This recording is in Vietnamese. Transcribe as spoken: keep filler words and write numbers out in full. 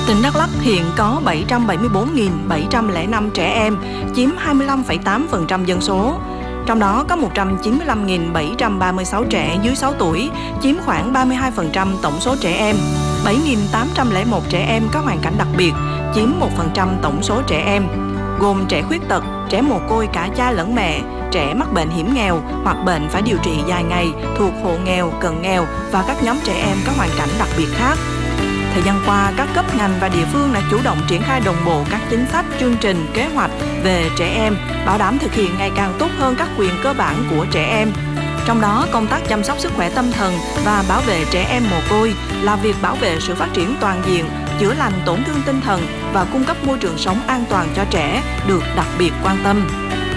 Tỉnh Đắk Lắk hiện có bảy trăm bảy mươi bốn nghìn bảy trăm lẻ năm trẻ em, chiếm hai mươi lăm phẩy tám phần trăm dân số. Trong đó có một trăm chín mươi lăm nghìn bảy trăm ba mươi sáu trẻ dưới sáu tuổi, chiếm khoảng ba mươi hai phần trăm tổng số trẻ em. bảy nghìn tám trăm lẻ một trẻ em có hoàn cảnh đặc biệt, chiếm một phần trăm tổng số trẻ em, gồm trẻ khuyết tật, trẻ mồ côi cả cha lẫn mẹ, trẻ mắc bệnh hiểm nghèo hoặc bệnh phải điều trị dài ngày, thuộc hộ nghèo, cận nghèo và các nhóm trẻ em có hoàn cảnh đặc biệt khác. Thời gian qua, các cấp ngành và địa phương đã chủ động triển khai đồng bộ các chính sách, chương trình, kế hoạch về trẻ em, bảo đảm thực hiện ngày càng tốt hơn các quyền cơ bản của trẻ em. Trong đó, công tác chăm sóc sức khỏe tâm thần và bảo vệ trẻ em mồ côi là việc bảo vệ sự phát triển toàn diện, chữa lành tổn thương tinh thần và cung cấp môi trường sống an toàn cho trẻ được đặc biệt quan tâm.